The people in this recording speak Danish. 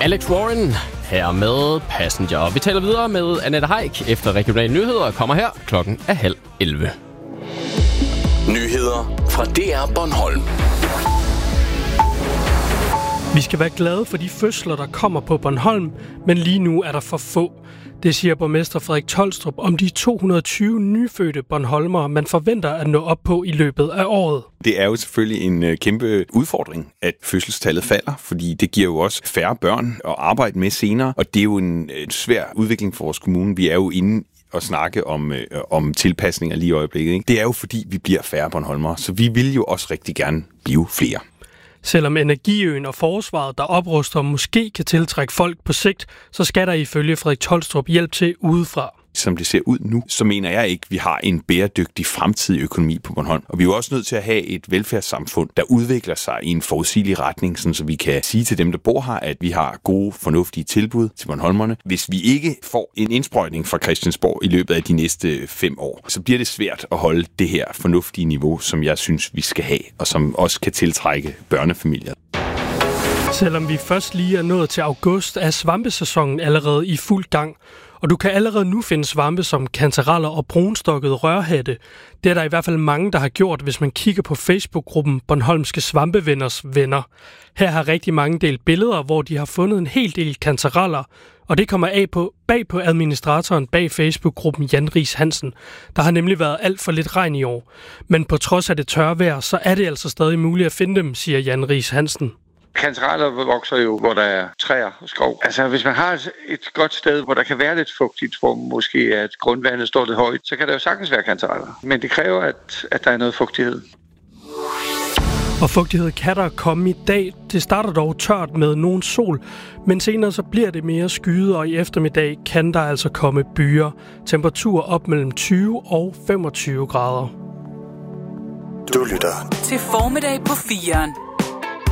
Alex Warren her med Passenger. Vi taler videre med Annette Haik efter regionale nyheder kommer her. Klokken er 10:30. Nyheder fra DR Bornholm. Vi skal være glade for de fødsler, der kommer på Bornholm, men lige nu er der for få. Det siger borgmester Frederik Tolstrup om de 220 nyfødte bornholmere, man forventer at nå op på i løbet af året. Det er jo selvfølgelig en kæmpe udfordring, at fødselstallet falder, fordi det giver jo også færre børn at arbejde med senere, og det er jo en svær udvikling for vores kommune. Vi er jo inde og snakke om tilpasninger lige i øjeblikket, ikke? Det er jo fordi, vi bliver færre bornholmere, så vi vil jo også rigtig gerne blive flere. Selvom Energiøen og forsvaret, der opruster, måske kan tiltrække folk på sigt, så skal der ifølge Frederik Tolstrup hjælp til udefra. Som det ser ud nu, så mener jeg ikke, at vi har en bæredygtig fremtidig økonomi på Bornholm. Og vi er jo også nødt til at have et velfærdssamfund, der udvikler sig i en forudsigelig retning, så vi kan sige til dem, der bor her, at vi har gode, fornuftige tilbud til bornholmerne. Hvis vi ikke får en indsprøjtning fra Christiansborg i løbet af de næste 5 år, så bliver det svært at holde det her fornuftige niveau, som jeg synes, vi skal have, og som også kan tiltrække børnefamilier. Selvom vi først lige er nået til august, er svampesæsonen allerede i fuld gang. Og du kan allerede nu finde svampe som kantareller og brunstokket rørhatte. Det er der i hvert fald mange, der har gjort, hvis man kigger på Facebook-gruppen Bornholmske Svampevenners Venner. Her har rigtig mange delt billeder, hvor de har fundet en hel del kantareller. Og det kommer bag på administratoren bag Facebook-gruppen Jan Riis Hansen. Der har nemlig været alt for lidt regn i år. Men på trods af det tørre vejr, så er det altså stadig muligt at finde dem, siger Jan Riis Hansen. Kantareller vokser jo, hvor der er træer og skov. Altså, hvis man har et godt sted, hvor der kan være lidt fugtigt, hvor måske at grundvandet står lidt højt, så kan der jo sagtens være kantareller. Men det kræver, at der er noget fugtighed. Og fugtighed kan der komme i dag. Det starter dog tørt med nogen sol, men senere så bliver det mere skyet, og i eftermiddag kan der altså komme byer. Temperatur op mellem 20 og 25 grader. Du lytter til Formiddag på 4'eren.